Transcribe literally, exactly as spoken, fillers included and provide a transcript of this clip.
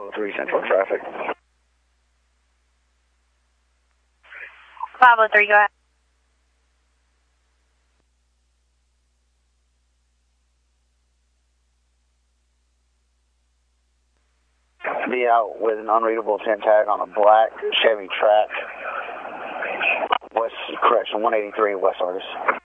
oh three Central traffic. five oh three, go ahead. Be out with an unreadable ten tag on a black Chevy Track. West, correction, one eighty-three West Argus.